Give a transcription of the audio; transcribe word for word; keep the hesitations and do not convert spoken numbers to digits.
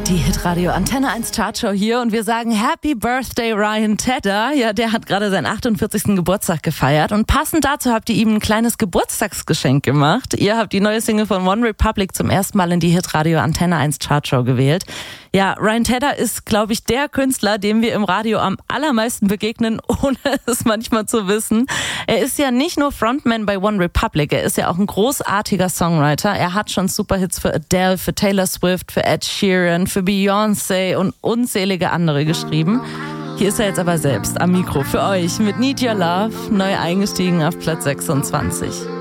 Die Hitradio Antenne eins Chartshow hier und wir sagen Happy Birthday Ryan Tedder. Ja, der hat gerade seinen achtundvierzigsten Geburtstag gefeiert und passend dazu habt ihr ihm ein kleines Geburtstagsgeschenk gemacht. Ihr habt die neue Single von One Republic zum ersten Mal in die Hitradio Antenne eins Chartshow gewählt. Ja, Ryan Tedder ist, glaube ich, der Künstler, dem wir im Radio am allermeisten begegnen, ohne es manchmal zu wissen. Er ist ja nicht nur Frontman bei One Republic, er ist ja auch ein großartiger Songwriter. Er hat schon Superhits für Adele, für Taylor Swift, für Ed Sheeran, für Beyoncé und unzählige andere geschrieben. Hier ist er jetzt aber selbst am Mikro für euch mit Need Your Love, neu eingestiegen auf Platz sechsundzwanzig.